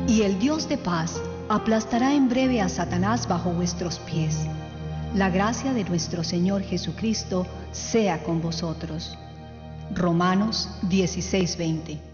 Y el Dios de paz aplastará en breve a Satanás bajo vuestros pies. La gracia de nuestro Señor Jesucristo sea con vosotros. Romanos 16:20.